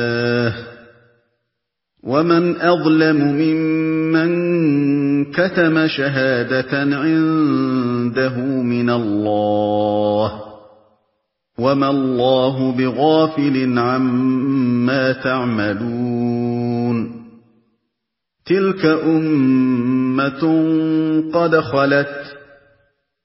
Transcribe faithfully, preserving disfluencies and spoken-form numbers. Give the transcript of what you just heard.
ومن أظلم ممن كتم شهادة عنده من الله وما الله بغافل عما تعملون تلك أمة قد خلت